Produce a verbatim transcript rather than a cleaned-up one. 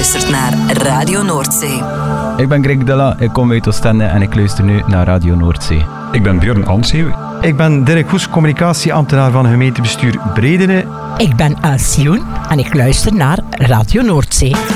luistert naar Radio Noordzee. Ik ben Greg Della, ik kom uit Oostende en ik luister nu naar Radio Noordzee. Ik ben Björn Anseeuw. Ik ben Dirk Hoes, communicatieambtenaar van gemeentebestuur Bredene. Ik ben Alcioen en ik luister naar Radio Noordzee.